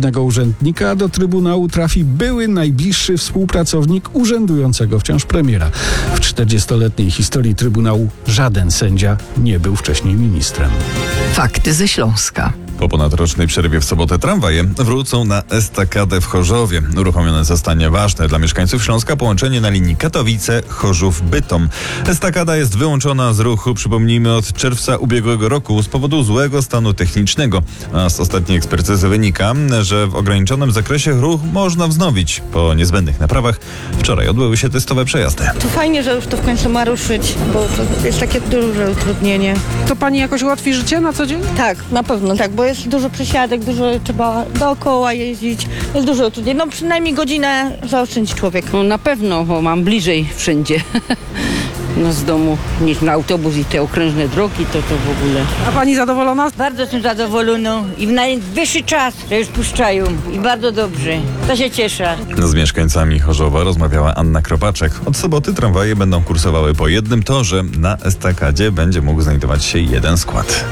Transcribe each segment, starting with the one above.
głównego urzędnika, a do Trybunału trafi były najbliższy współpracownik urzędującego wciąż premiera. W 40-letniej historii Trybunału żaden sędzia nie był wcześniej ministrem. Fakty ze Śląska. Po ponadrocznej przerwie w sobotę tramwaje wrócą na estakadę w Chorzowie. Uruchomione zostanie ważne dla mieszkańców Śląska połączenie na linii Katowice-Chorzów-Bytom. Estakada jest wyłączona z ruchu, przypomnijmy, od czerwca ubiegłego roku z powodu złego stanu technicznego. A z ostatniej ekspertyzy wynika, że w ograniczonym zakresie ruch można wznowić. Po niezbędnych naprawach wczoraj odbyły się testowe przejazdy. To fajnie, że już to w końcu ma ruszyć, bo to jest takie duże utrudnienie. To pani jakoś ułatwi życie na co dzień? Tak, na pewno tak, bo jest dużo przesiadek, dużo trzeba dookoła jeździć, jest dużo utrudnień. No przynajmniej godzinę zaoszczędzi człowiek. No na pewno, bo mam bliżej wszędzie no z domu niż na autobus i te okrężne drogi, to w ogóle. A pani zadowolona? Bardzo jestem zadowolona i w najwyższy czas, że już puszczają i bardzo dobrze. To się cieszę. Z mieszkańcami Chorzowa rozmawiała Anna Kropaczek. Od soboty tramwaje będą kursowały po jednym torze. Na estakadzie będzie mógł znajdować się jeden skład.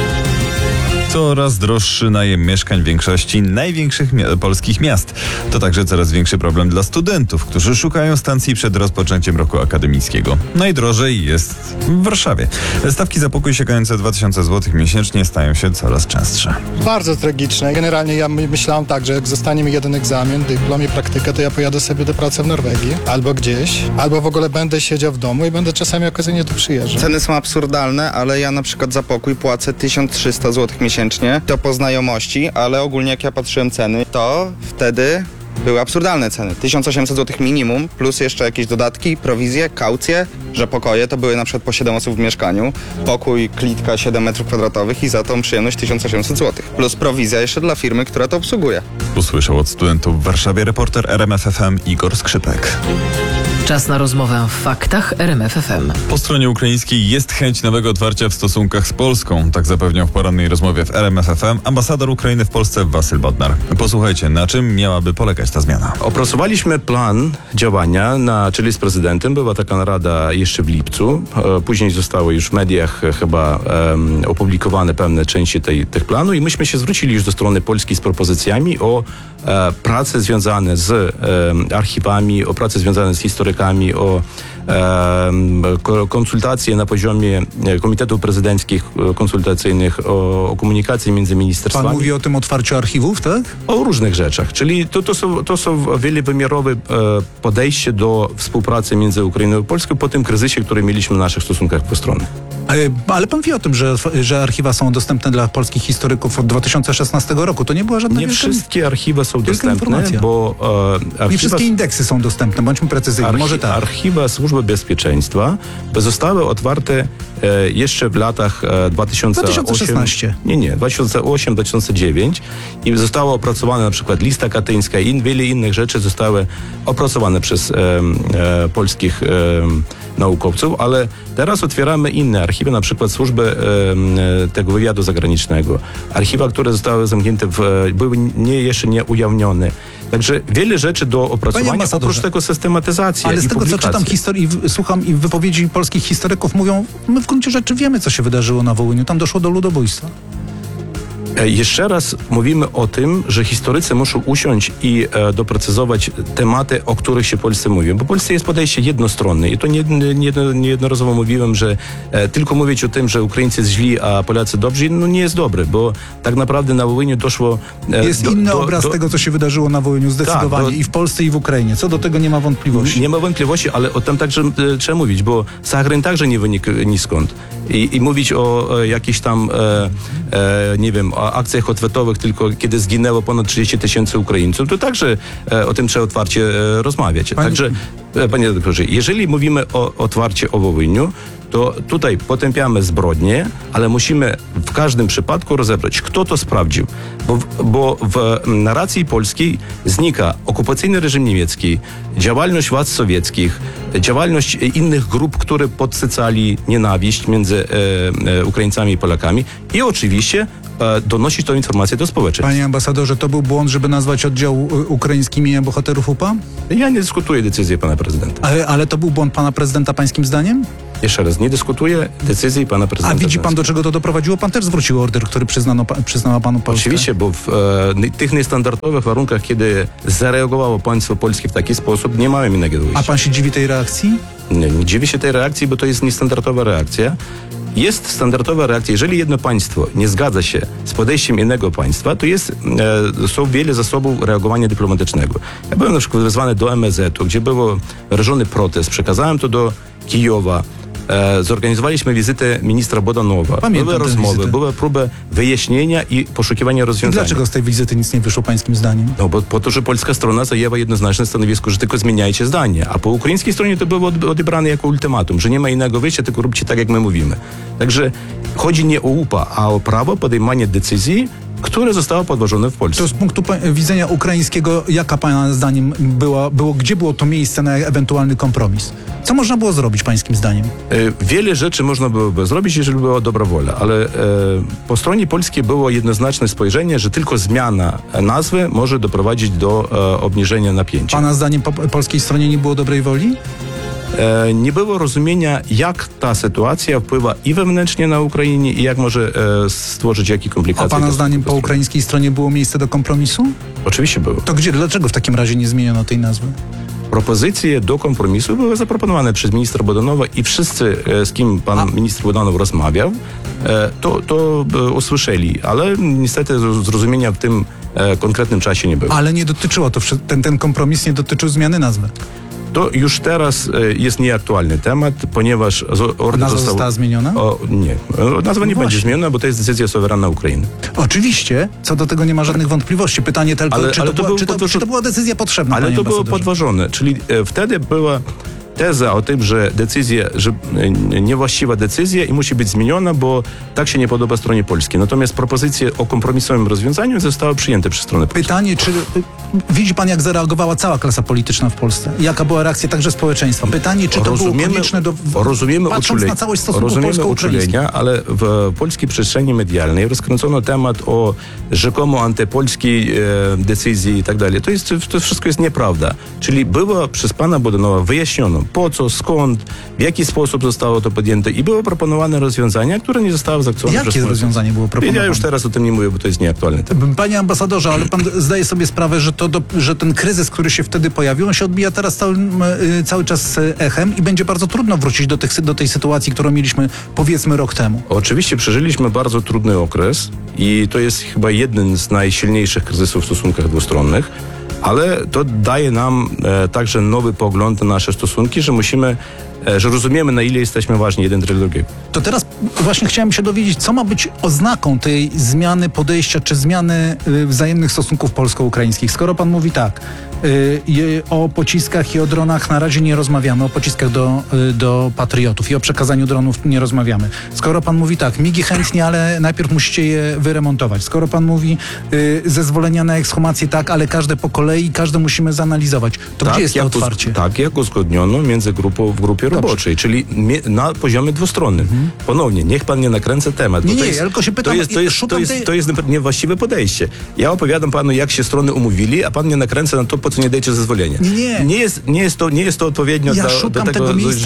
Coraz droższy najem mieszkań w większości największych polskich miast. To także coraz większy problem dla studentów, którzy szukają stacji przed rozpoczęciem roku akademickiego. Najdrożej jest w Warszawie. Stawki za pokój sięgające 2000 zł miesięcznie stają się coraz częstsze. Bardzo tragiczne. Generalnie ja myślałam tak, że jak zostanie mi jeden egzamin, dyplom i praktykę, to ja pojadę sobie do pracy w Norwegii albo gdzieś, albo w ogóle będę siedział w domu i będę czasami okazyjnie tu przyjeżdżał. Ceny są absurdalne, ale ja na przykład za pokój płacę 1300 zł miesięcznie. To po znajomości, ale ogólnie jak ja patrzyłem ceny, to wtedy były absurdalne ceny. 1800 zł minimum, plus jeszcze jakieś dodatki, prowizje, kaucje, że pokoje to były na przykład po 7 osób w mieszkaniu, pokój, klitka 7 m2 i za tą przyjemność 1800 zł. Plus prowizja jeszcze dla firmy, która to obsługuje. Usłyszał od studentów w Warszawie reporter RMF FM Igor Skrzypek. Czas na rozmowę w faktach RMF FM. Po stronie ukraińskiej jest chęć nowego otwarcia w stosunkach z Polską. Tak zapewniał w porannej rozmowie w RMF FM ambasador Ukrainy w Polsce Wasyl Bodnar. Posłuchajcie, na czym miałaby polegać ta zmiana. Opracowaliśmy plan działania na czele z prezydentem. Była taka narada jeszcze w lipcu. Później zostały już w mediach chyba opublikowane pewne części tych planu i myśmy się zwrócili już do strony polskiej z propozycjami o prace związane z archiwami, o prace związane z historykami, o konsultacje na poziomie komitetów prezydenckich konsultacyjnych, o komunikacji między ministerstwami. Pan mówi o tym otwarciu archiwów, tak? O różnych rzeczach, czyli to są wielowymiarowe podejście do współpracy między Ukrainą i Polską po tym kryzysie, który mieliśmy w naszych stosunkach dwustronnych. Ale pan wie o tym, że archiwa są dostępne dla polskich historyków od 2016 roku. To nie była żadna Nie wszystkie archiwa są dostępne, bo nie wszystkie indeksy są dostępne, bądźmy precyzyjni. Może tak. Archiwa Służby Bezpieczeństwa zostały otwarte jeszcze w latach 2016. 2008-2009 i została opracowana na przykład lista katyńska i wiele innych rzeczy zostały opracowane przez polskich naukowców, ale teraz otwieramy inne archiwa, na przykład służby tego wywiadu zagranicznego. Archiwa, które zostały zamknięte, były jeszcze nie ujawnione. Także wiele rzeczy do opracowania, oprócz tego systematyzacji. Ale z tego, co czytam historii, słucham i wypowiedzi polskich historyków mówią, my w gruncie rzeczy wiemy, co się wydarzyło na Wołyniu. Tam doszło do ludobójstwa. Jeszcze raz mówimy o tym, że historycy muszą usiąść i doprecyzować tematy, o których się w Polsce mówi. Bo w Polsce jest podejście jednostronne i to niejednorazowo mówiłem, że tylko mówić o tym, że Ukraińcy jest źli, a Polacy dobrzy, no nie jest dobre, bo tak naprawdę na Wołyniu doszło... Jest inny obraz tego, co się wydarzyło na Wołyniu zdecydowanie i w Polsce, i w Ukrainie. Co do tego nie ma wątpliwości. Nie ma wątpliwości, ale o tym także trzeba mówić, bo Saharin także nie wynika niskąd. I mówić o jakichś tam, nie wiem, o akcjach odwetowych, tylko kiedy zginęło ponad 30 000 Ukraińców, to także o tym trzeba otwarcie rozmawiać. Także, panie doktorze, jeżeli mówimy o otwarcie o Wołyniu, to tutaj potępiamy zbrodnie, ale musimy w każdym przypadku rozebrać, kto to sprawdził. Bo w narracji polskiej znika okupacyjny reżim niemiecki, działalność władz sowieckich, działalność innych grup, które podsycali nienawiść między Ukraińcami i Polakami i oczywiście donosić tę informację do społeczeństwa. Panie ambasadorze, to był błąd, żeby nazwać oddział ukraiński imieniem bohaterów UPA? Ja nie dyskutuję decyzji pana prezydenta. Ale to był błąd pana prezydenta pańskim zdaniem? Jeszcze raz, nie dyskutuję decyzji pana prezydenta. A widzi pan, Zełenskiego. do czego to doprowadziło? Pan też zwrócił order, który przyznała panu Polskę. Oczywiście, bo w tych niestandardowych warunkach, kiedy zareagowało państwo polskie w taki sposób, nie mamy innego wyjścia. A pan się dziwi tej reakcji? Nie dziwię się tej reakcji, bo to jest niestandardowa reakcja. Jest standardowa reakcja. Jeżeli jedno państwo nie zgadza się z podejściem innego państwa, to są wiele zasobów reagowania dyplomatycznego. Ja byłem na przykład wezwany do MSZ-u, gdzie był wyrażony protest. Przekazałem to do Kijowa. Zorganizowaliśmy wizytę ministra Bodanowa. Pamiętam były tę rozmowy, wizytę. była próba wyjaśnienia i poszukiwania I rozwiązania. dlaczego z tej wizyty nic nie wyszło pańskim zdaniem? No bo po to, że polska strona zajęła jednoznaczne stanowisko, że tylko zmieniajcie zdanie, a po ukraińskiej stronie to było odebrane jako ultimatum, że nie ma innego wyjścia, tylko róbcie tak, jak my mówimy. Także chodzi nie o UPA, a o prawo podejmowania decyzji, które zostało podważone w Polsce. To z punktu widzenia ukraińskiego, jaka pana zdaniem gdzie było to miejsce na ewentualny kompromis? Co można było zrobić pańskim zdaniem? Wiele rzeczy można byłoby zrobić, jeżeli była dobra wola, ale po stronie polskiej było jednoznaczne spojrzenie, że tylko zmiana nazwy może doprowadzić do obniżenia napięcia. Pana zdaniem po polskiej stronie nie było dobrej woli? Nie było rozumienia, jak ta sytuacja wpływa i wewnętrznie na Ukrainie i jak może stworzyć jakie komplikacje. A pana zdaniem po ukraińskiej stronie było miejsce do kompromisu? Oczywiście było. To dlaczego w takim razie nie zmieniono tej nazwy? Propozycje do kompromisu były zaproponowane przez ministra Bodanowa i wszyscy, z kim pan minister Bodanow rozmawiał, to usłyszeli, ale niestety zrozumienia w tym konkretnym czasie nie było. Ale nie dotyczyło to, ten kompromis nie dotyczył zmiany nazwy. To już teraz jest nieaktualny temat, ponieważ Nazwa została zmieniona? Nie. Nazwa nie będzie zmieniona, bo to jest decyzja suwerenna Ukrainy. Oczywiście, co do tego nie ma żadnych wątpliwości. Pytanie tylko, czy to była decyzja potrzebna, ale panie to było ambasadorze? podważone, czyli wtedy była teza o tym, że niewłaściwa decyzja i musi być zmieniona, bo tak się nie podoba stronie polskiej. Natomiast propozycje o kompromisowym rozwiązaniu zostały przyjęte przez stronę polską. Pytanie, czy widzi pan, jak zareagowała cała klasa polityczna w Polsce? Jaka była reakcja także społeczeństwa? Pytanie, czy to było konieczne patrząc na całość stosunków polsko-ukraińskich. Uczulenia, ale w polskiej przestrzeni medialnej rozkręcono temat o rzekomo antypolskiej decyzji i tak dalej. To wszystko jest nieprawda. Czyli było przez pana Bodanowa wyjaśniono, po co, skąd, w jaki sposób zostało to podjęte i były proponowane rozwiązania, które nie zostały zaakceptowane. Jakie rozwiązanie było proponowane? Ja już teraz o tym nie mówię, bo to jest nieaktualny temat. Panie ambasadorze, ale pan zdaje sobie sprawę, że ten kryzys, który się wtedy pojawił, on się odbija teraz cały czas echem i będzie bardzo trudno wrócić do tej sytuacji, którą mieliśmy powiedzmy rok temu. Oczywiście przeżyliśmy bardzo trudny okres i to jest chyba jeden z najsilniejszych kryzysów w stosunkach dwustronnych, ale to daje nam także nowy pogląd na nasze stosunki, że rozumiemy, na ile jesteśmy ważni jeden dla drugiego. To teraz właśnie chciałem się dowiedzieć, co ma być oznaką tej zmiany podejścia, czy zmiany wzajemnych stosunków polsko-ukraińskich. Skoro pan mówi tak, o pociskach i o dronach na razie nie rozmawiamy, o pociskach do patriotów i o przekazaniu dronów nie rozmawiamy. Skoro pan mówi tak, migi chętnie, ale najpierw musicie je wyremontować. Skoro pan mówi zezwolenia na ekshumację tak, ale każde po kolei, każde musimy zanalizować. To tak, gdzie jest to otwarcie? Tak, jak uzgodniono w grupie roboczej, czyli na poziomie dwustronnym. Ponownie, niech pan nie nakręca temat. Nie, ja tylko się pytam, to jest niewłaściwe podejście. Ja opowiadam panu, jak się strony umówili, a pan nie nakręca na to, po co nie dajecie zezwolenia. Nie jest to odpowiednio ja do szukam tego tego miejsca,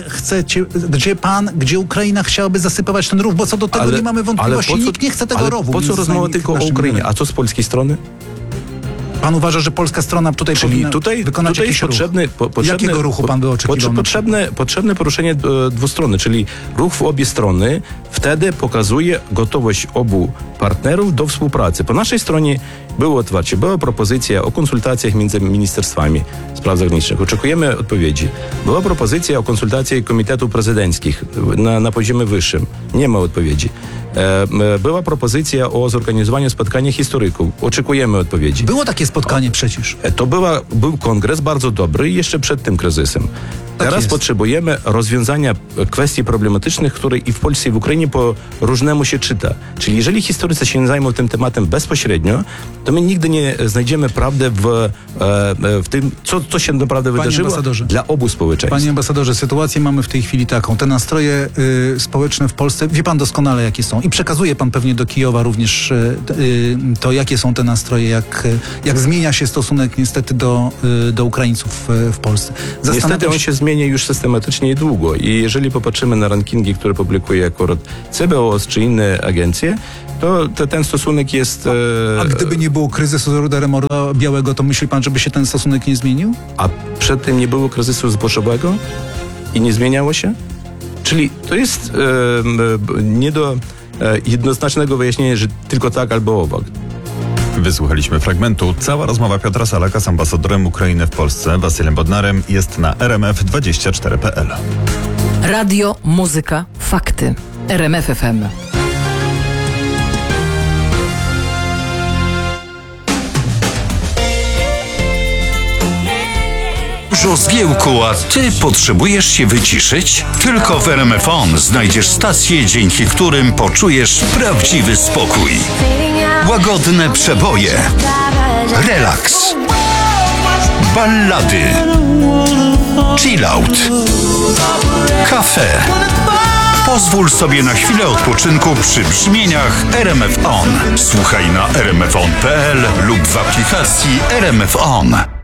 gdzie Ukraina chciałaby zasypywać ten rów, bo co do tego nie mamy wątpliwości. Nikt nie chce tego rowu. Po co rozmowa tylko o Ukrainie? A co z polskiej strony? Pan uważa, że polska strona tutaj powinna wykonać jakiś ruch? Jakiego ruchu pan by oczekiwał? Potrzebne poruszenie dwustronne, czyli ruch w obie strony wtedy pokazuje gotowość obu partnerów do współpracy. Po naszej stronie było otwarcie, była propozycja o konsultacjach między ministerstwami spraw zagranicznych. Oczekujemy odpowiedzi. Była propozycja o konsultacjach komitetów prezydenckich na poziomie wyższym. Nie ma odpowiedzi. Była propozycja o zorganizowaniu spotkania historyków. Oczekujemy odpowiedzi. Było takie spotkanie przecież. Był kongres bardzo dobry jeszcze przed tym kryzysem. Teraz potrzebujemy rozwiązania kwestii problematycznych, które i w Polsce, i w Ukrainie po różnemu się czyta. Czyli jeżeli historycy się nie zajmą tym tematem bezpośrednio, to my nigdy nie znajdziemy prawdy w w tym, co się naprawdę wydarzyło ambasadorze. dla obu społeczeństw. Panie ambasadorze, sytuację mamy w tej chwili taką. Te nastroje społeczne w Polsce, wie pan doskonale jakie są. I przekazuje pan pewnie do Kijowa również to, jakie są te nastroje, jak zmienia się stosunek niestety do Ukraińców w Polsce. Niestety on się zmienia już systematycznie i długo. I jeżeli popatrzymy na rankingi, które publikuje akurat CBOS czy inne agencje, to ten stosunek jest... A gdyby nie było kryzysu z Orderem Białego, to myśli pan, żeby się ten stosunek nie zmienił? A przedtem nie było kryzysu zbożowego i nie zmieniało się? Czyli to jest nie do jednoznacznego wyjaśnienia, że tylko tak albo owak. Wysłuchaliśmy fragmentu. Cała rozmowa Piotra Salaka z ambasadorem Ukrainy w Polsce, Wasylem Bodnarem, jest na rmf24.pl. Radio, muzyka, fakty. RMF FM. Dużo zgiełku, a ty potrzebujesz się wyciszyć? Tylko w RMF On znajdziesz stacje, dzięki którym poczujesz prawdziwy spokój. Łagodne przeboje, relaks, ballady, chillout, kafe. Pozwól sobie na chwilę odpoczynku przy brzmieniach RMF On. Słuchaj na rmfon.pl lub w aplikacji RMF On.